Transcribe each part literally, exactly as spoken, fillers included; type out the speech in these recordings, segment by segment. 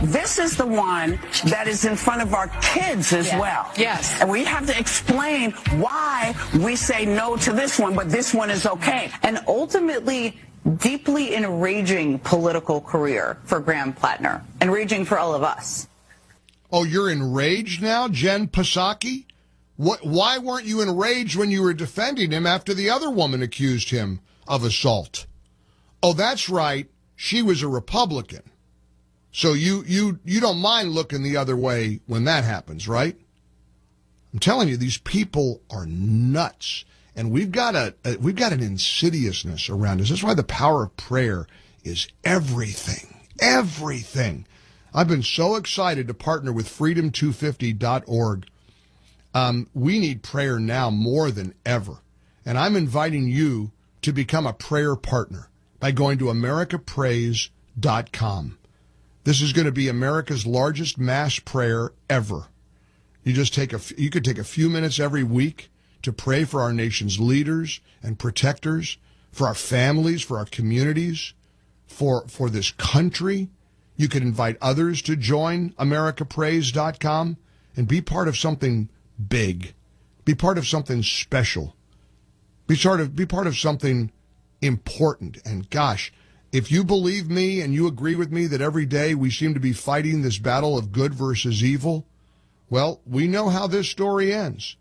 This is the one that is in front of our kids as yeah. well. Yes. And we have to explain why we say no to this one, but this one is okay. And ultimately, deeply enraging political career for Graham Plattner. Enraging for all of us. Oh, you're enraged now, Jen Psaki? What, why weren't you enraged when you were defending him after the other woman accused him of assault? Oh, that's right. She was a Republican. So you, you, you don't mind looking the other way when that happens, right? I'm telling you, these people are nuts. And we've got a, a we've got an insidiousness around us. That's why the power of prayer is everything. Everything. I've been so excited to partner with freedom two fifty dot org. Um, we need prayer now more than ever. And I'm inviting you to become a prayer partner by going to america praise dot com. This is going to be America's largest mass prayer ever. You just take a, you could take a few minutes every week to pray for our nation's leaders and protectors, for our families, for our communities, for, for this country. You could invite others to join america praise dot com and be part of something big. Be part of something special. Be part of, be part of something important. And gosh, if you believe me and you agree with me that every day we seem to be fighting this battle of good versus evil, well, we know how this story ends.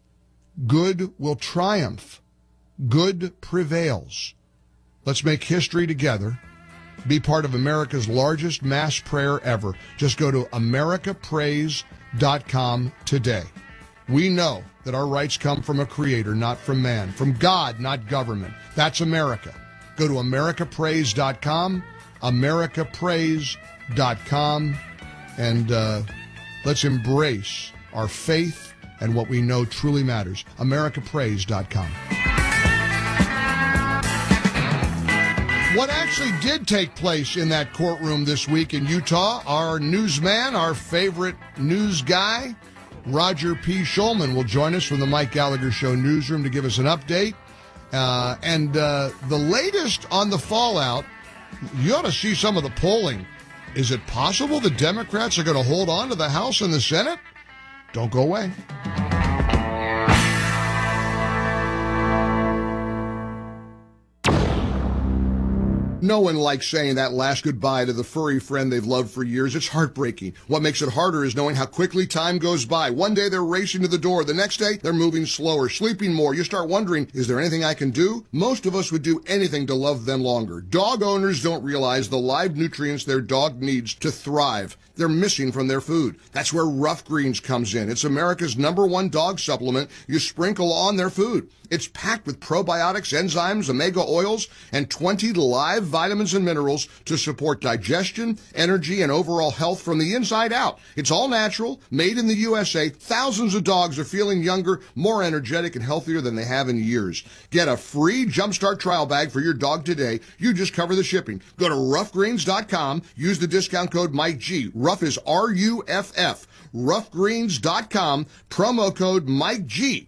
Good will triumph. Good prevails. Let's make history together. Be part of America's largest mass prayer ever. Just go to america praise dot com today. We know that our rights come from a creator, not from man. From God, not government. That's America. Go to america praise dot com, america praise dot com, and uh, let's embrace our faith and what we know truly matters. america praise dot com. What actually did take place in that courtroom this week in Utah, our newsman, our favorite news guy, Roger P. Schulman, will join us from the Mike Gallagher Show newsroom to give us an update. Uh, and uh, the latest on the fallout, you ought to see some of the polling. Is it possible the Democrats are going to hold on to the House and the Senate? Don't go away. No one likes saying that last goodbye to the furry friend they've loved for years. It's heartbreaking. What makes it harder is knowing how quickly time goes by. One day they're racing to the door. The next day they're moving slower, sleeping more. You start wondering, is there anything I can do? Most of us would do anything to love them longer. Dog owners don't realize the live nutrients their dog needs to thrive. They're missing from their food. That's where Rough Greens comes in. It's America's number one dog supplement you sprinkle on their food. It's packed with probiotics, enzymes, omega oils, and twenty live vitamins and minerals to support digestion, energy, and overall health from the inside out. It's all natural, made in the U S A. Thousands of dogs are feeling younger, more energetic, and healthier than they have in years. Get a free Jumpstart trial bag for your dog today. You just cover the shipping. Go to rough greens dot com. Use the discount code Mike G. Rough is R U F F. rough greens dot com. Promo code Mike G.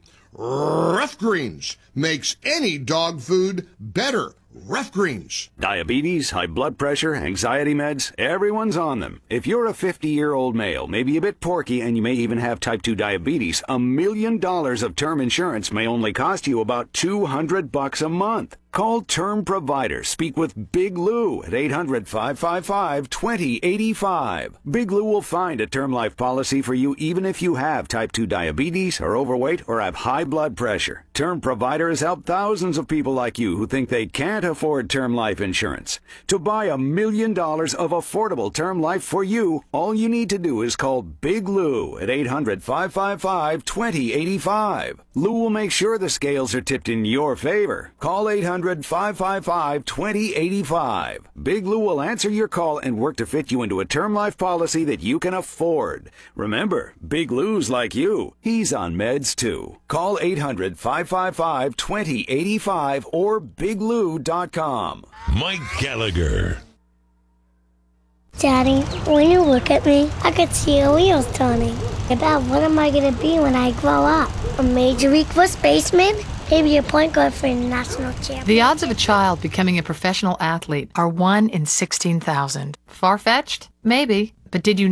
Rough Greens makes any dog food better. Rough Greens. Diabetes, high blood pressure, anxiety meds, everyone's on them. If you're a fifty-year-old male, maybe a bit porky, and you may even have type two diabetes, a million dollars of term insurance may only cost you about two hundred bucks a month. Call Term Provider. Speak with Big Lou at eight hundred, five five five, two zero eight five. Big Lou will find a term life policy for you even if you have type two diabetes, are overweight, or have high blood pressure. Term Provider has helped thousands of people like you who think they can't afford term life insurance. To buy a million dollars of affordable term life for you, all you need to do is call Big Lou at eight hundred, five five five, two zero eight five. Lou will make sure the scales are tipped in your favor. Call eight hundred, five five five, two zero eight five. Big Lou will answer your call and work to fit you into a term life policy that you can afford. Remember, Big Lou's like you. He's on meds too. Call eight hundred, five five five, two zero eight five or big lou dot com. Mike Gallagher. Daddy, when you look at me, I could see your wheels turning. About what am I going to be when I grow up? A Major League First baseman? Maybe a point guard for a national champion. The odds of a child becoming a professional athlete are one in sixteen thousand. Far-fetched? Maybe. But did you